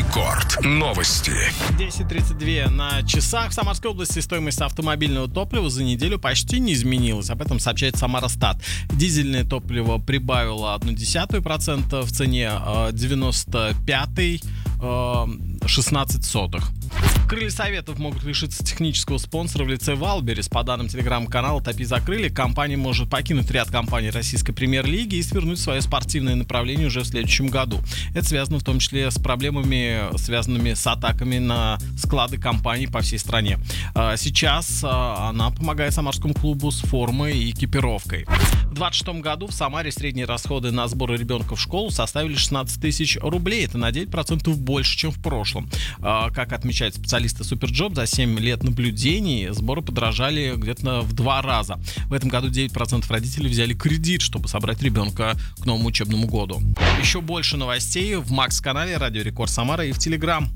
Рекорд. Новости. 10:32 на часах. В Самарской области стоимость автомобильного топлива за неделю почти не изменилась. Об этом сообщает Самаростат. Дизельное топливо прибавило 0,1% в цене, 95-й 16 сотых. Крылья Советов могут лишиться технического спонсора в лице Валберес. По данным телеграм-канала «Топи закрыли», компания может покинуть ряд компаний российской премьер-лиги и свернуть свое спортивное направление уже в следующем году. Это связано в том числе с проблемами, связанными с атаками на склады компаний по всей стране. Сейчас она помогает самарскому клубу с формой и экипировкой. В 2026 году в Самаре средние расходы на сбор ребенка в школу составили 16 тысяч рублей. Это на 9% больше, чем в прошлом. Как отмечают специалисты Суперджоп, за 7 лет наблюдений сборы подорожали где-то в 2 раза. В этом году 9% родителей взяли кредит, чтобы собрать ребенка к новому учебному году. Еще больше новостей в Макс-канале Радио Рекорд Самара и в Телеграм.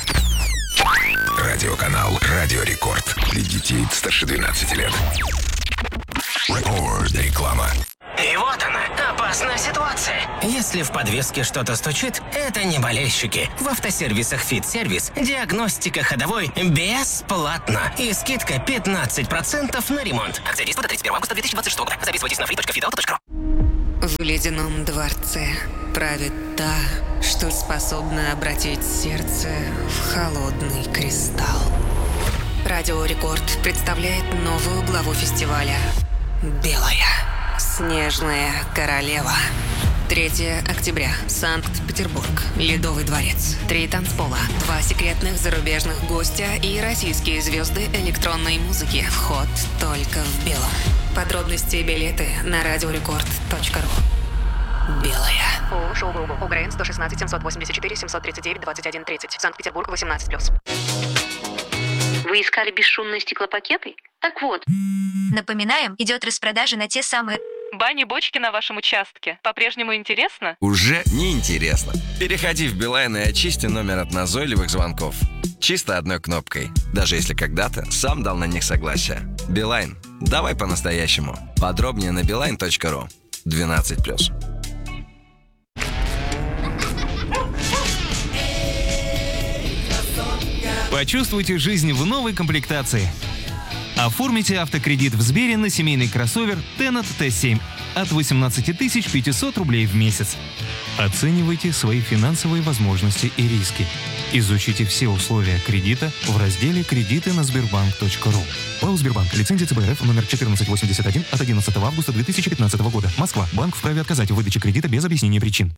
Радиоканал Радио Рекорд. Для детей старше 12 лет. Рекорд. Реклама. И вот она, опасная ситуация. Если в подвеске что-то стучит, это не болельщики. В автосервисах «Фит-сервис» диагностика ходовой бесплатно. И скидка 15% на ремонт. Акция действует до 31 августа 2026 года. Записывайтесь на free.fitauto.ru. В ледяном дворце правит та, что способна обратить сердце в холодный кристалл. Радио Рекорд представляет новую главу фестиваля «Белая снежная королева». 3 октября. Санкт-Петербург. Ледовый дворец. 3 танцпола. 2 секретных зарубежных гостя и российские звезды электронной музыки. Вход только в белом. Подробности и билеты на radiorecord.ru. Белая. Шоу-группа. УГРН 116 784 739 21 30. Санкт-Петербург 18+. Вы искали бесшумные стеклопакеты? Так вот. Напоминаем, идет распродажа на те самые бани-бочки на вашем участке. По-прежнему интересно? Уже не интересно. Переходи в Билайн и очисти номер от назойливых звонков. Чисто одной кнопкой. Даже если когда-то сам дал на них согласие. Билайн. Давай по-настоящему. Подробнее на beeline.ru. 12+. Почувствуйте жизнь в новой комплектации. Оформите автокредит в Сбере на семейный кроссовер Tennet T7 от 18 500 рублей в месяц. Оценивайте свои финансовые возможности и риски. Изучите все условия кредита в разделе «Кредиты на Сбербанк.ру». ПАО «Сбербанк». Лицензия ЦБРФ номер 1481 от 11 августа 2015 года. Москва. Банк вправе отказать в выдаче кредита без объяснения причин.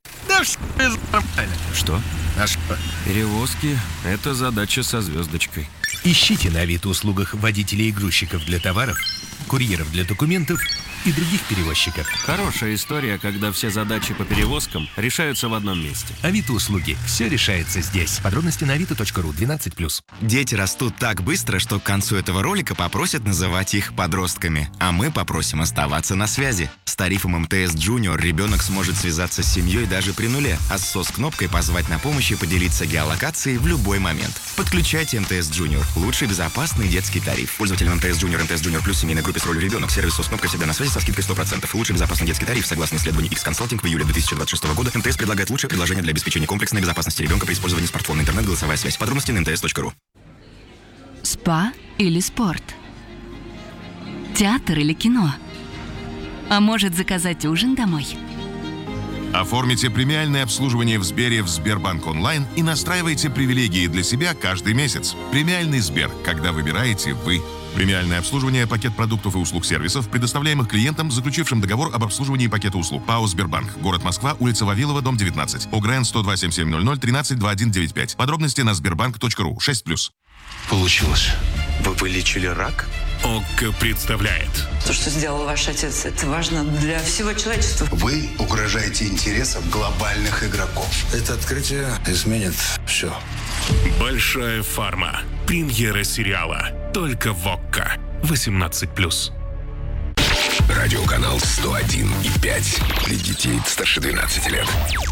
Что? Перевозки – это задача со звездочкой. Ищите на Авито-услугах водителей и грузчиков для товаров, курьеров для документов и других перевозчиков. Хорошая история, когда все задачи по перевозкам решаются в одном месте. Авито-услуги. Все решается здесь. Подробности на avito.ru. 12+. Дети растут так быстро, что к концу этого ролика попросят называть их подростками. А мы попросим оставаться на связи. С тарифом МТС Junior ребенок сможет связаться с семьей даже при нуле, а с СОС-кнопкой позвать на помощь и поделиться геолокацией в любой момент. Подключайте МТС Junior. Лучший безопасный детский тариф. Пользователям МТС Junior Плюс семейной группе с ролью ребенок. Сервис СОС-кнопка всегда на связи со скидкой 100%. Лучший безопасный детский тариф. Согласно исследованию X-Consulting в июле 2026 года, МТС предлагает лучшее предложение для обеспечения комплексной безопасности ребенка при использовании смартфона, интернет, голосовая связь. Подробности на mts.ru. Спа или спорт? Театр или кино? А может, заказать ужин домой? Оформите премиальное обслуживание в Сбере в Сбербанк онлайн и настраивайте привилегии для себя каждый месяц. Премиальный Сбер, когда выбираете вы. Премиальное обслуживание, пакет продуктов и услуг сервисов, предоставляемых клиентам, заключившим договор об обслуживании пакета услуг. ПАО «Сбербанк». Город Москва, улица Вавилова, дом 19. ОГРН 102-7700 13 2195. Подробности на sberbank.ru. 6+. Получилось. Вы вылечили рак? ОККО представляет. То, что сделал ваш отец, это важно для всего человечества. Вы угрожаете интересам глобальных игроков. Это открытие изменит все. Большая фарма. Премьера сериала. Только в ОККО. 18+. Радиоканал 101,5. Для детей старше 12 лет.